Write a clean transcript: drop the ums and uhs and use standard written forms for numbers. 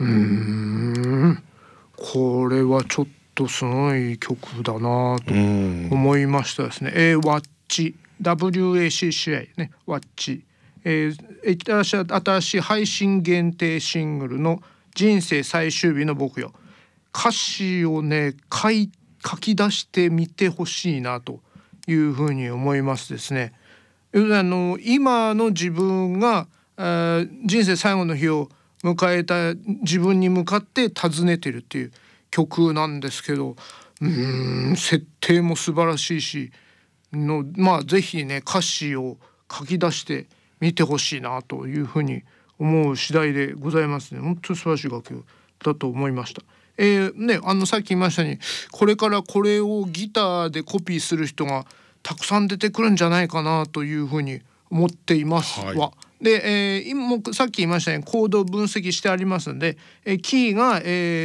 これはちょっとすごい曲だなと思いましたですね。WACC WACCI ね、WACC、新しい配信限定シングルの人生最終日の僕よ。歌詞をね書き出してみてほしいなというふうに思いますですね。今の自分が人生最後の日を迎えた自分に向かって尋ねてるっていう曲なんですけど、設定も素晴らしいしぜひね歌詞を書き出してみてほしいなというふうに思う次第でございますね。本当に素晴らしい楽曲だと思いました。さっき言いましたようにこれからこれをギターでコピーする人がたくさん出てくるんじゃないかなというふうに思っていますわ。で、今もさっき言いましたようにコードを分析してありますので、キーが、